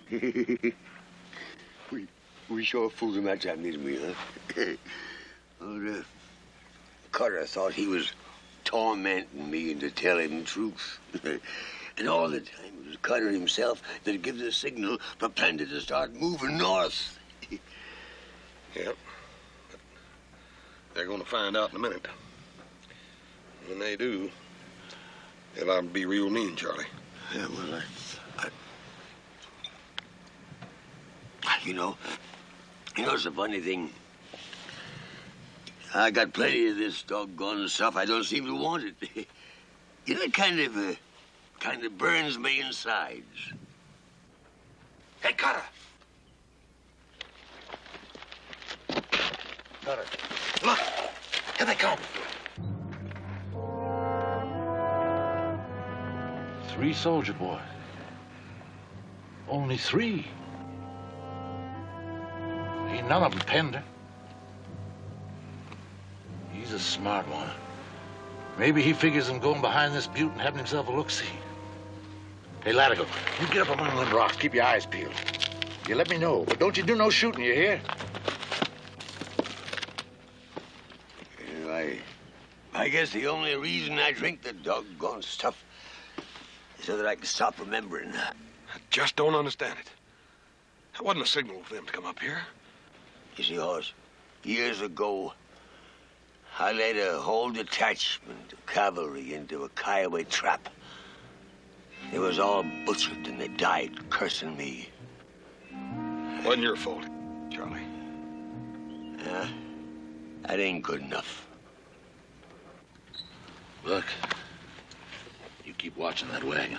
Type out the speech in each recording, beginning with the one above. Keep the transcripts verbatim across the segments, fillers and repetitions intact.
we, we sure fooled him that time, didn't we, huh? Well, uh, Cutter thought he was tormenting me into telling the truth. And all the time it was Cutter himself that gave the signal for Plenty to start moving north. Yep. But they're going to find out in a minute. When they do, they'll have to be real mean, Charlie. Yeah, well, I, I... You know, you know, it's a funny thing. I got plenty of this doggone stuff. I don't seem to want it. You know, it kind of, uh, kind of burns me insides. Hey, Cutter! Cutter, look! Here they come! Three soldier boys. Only three. Ain't none of them Pender. He's a smart one. Maybe he figures him going behind this butte and having himself a look-see. Hey, Latigo, you get up among them rocks. Keep your eyes peeled. You let me know, but don't you do no shooting, you hear? You know, I, I guess the only reason I drink the doggone stuff is so that I can stop remembering. I just don't understand it. That wasn't a signal for them to come up here. You see, Hoss, years ago, I led a whole detachment of cavalry into a Kiowa trap. They was all butchered and they died cursing me. Wasn't your fault, Charlie. Yeah, that ain't good enough. Look, you keep watching that wagon.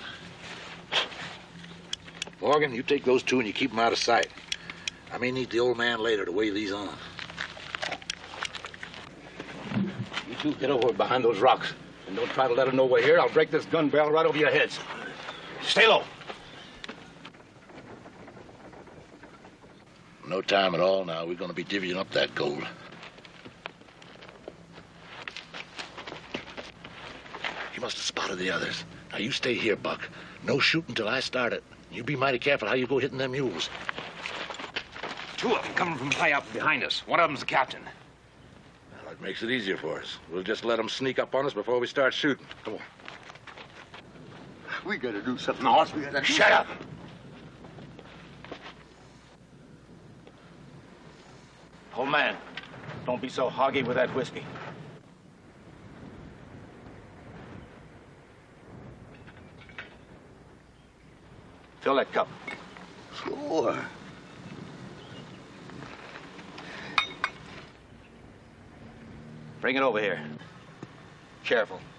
Morgan, you take those two and you keep them out of sight. I may need the old man later to weigh these on. You two get over behind those rocks. And don't try to let them know we're here. I'll break this gun barrel right over your heads. Stay low. No time at all now. We're going to be divvying up that gold. He must have spotted the others. Now, you stay here, Buck. No shooting till I start it. You be mighty careful how you go hitting them mules. Two of them coming from high up behind us. One of them's the captain. Well, that makes it easier for us. We'll just let them sneak up on us before we start shooting. Come on. We gotta do something, Hoss. We gotta do Shut up! Old man, don't be so hoggy with that whiskey. Fill that cup. Sure. Bring it over here. Careful.